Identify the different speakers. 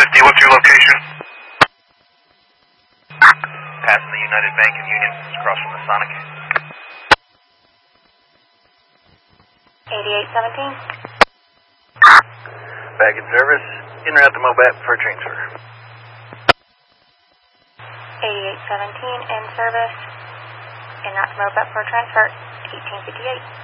Speaker 1: 50, what's your location? Passing the United Bank and Union, it's across from the Sonic.
Speaker 2: 8817.
Speaker 1: Back in service, in route to Mobat for a transfer.
Speaker 2: 8817 in service. En route to Mobat for transfer. 1858.